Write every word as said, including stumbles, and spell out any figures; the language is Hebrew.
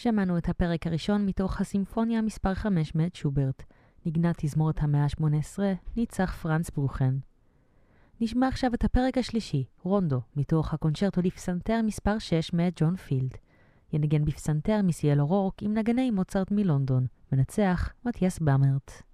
שמענו את הפרק הראשון מתוך הסימפוניה מספר חמש מאת שוברט. נגנה תזמורת המאה ה-שמונה עשרה, ניצח פרנץ ברוכן. נשמע עכשיו את הפרק השלישי, רונדו, מתוך הקונצ'רטו לפסנתר מספר שש מאת ג'ון פילד. ינגן בפסנתר מסיאל אורורק עם נגני מוצרט מלונדון, מנצח מתיאס במרט.